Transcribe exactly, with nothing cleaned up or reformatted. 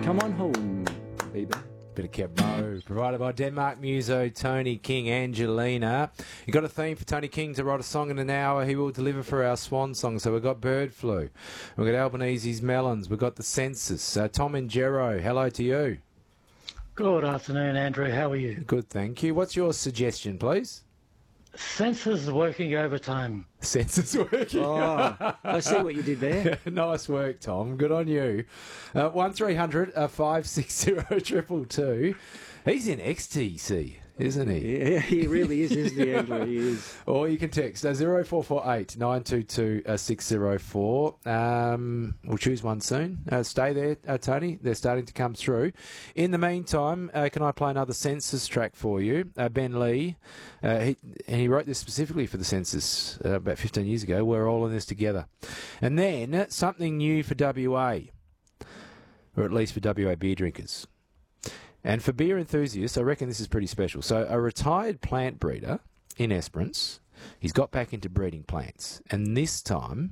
Come on home, baby. Bit of Kev Mo, provided by Denmark Muso, Tony King, Angelina. You got a theme for Tony King to write a song in an hour. He will deliver for our swan song. So we've got Bird Flu, we've got Albanese's Melons, we've got the Census. Uh, Tom and Gero, hello to you. Good afternoon, Andrew. How are you? Good, thank you. What's your suggestion, please? Census working overtime. Census working. Oh, I see what you did there. Nice work, Tom. Good on you. Uh, one three hundred five six zero triple two. He's in X T C, isn't he? Yeah, he really is, isn't he, Andrew? He is. Or you can text uh, zero four four eight nine two two six zero four. Um, we'll choose one soon. Uh, stay there, uh, Tony. They're starting to come through. In the meantime, uh, can I play another Census track for you? Uh, Ben Lee, uh, he, and he wrote this specifically for the Census uh, about fifteen years ago. We're all in this together. And then uh, something new for W A, or at least for W A beer drinkers. And for beer enthusiasts, I reckon this is pretty special. So a retired plant breeder in Esperance, he's got back into breeding plants. And this time